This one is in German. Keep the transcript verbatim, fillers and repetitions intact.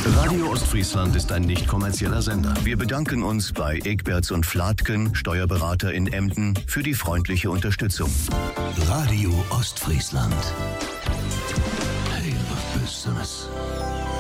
Radio Ostfriesland ist ein nicht kommerzieller Sender. Wir bedanken uns bei Egberts und Flatken, Steuerberater in Emden, für die freundliche Unterstützung. Radio Ostfriesland. Hey, was Besseres.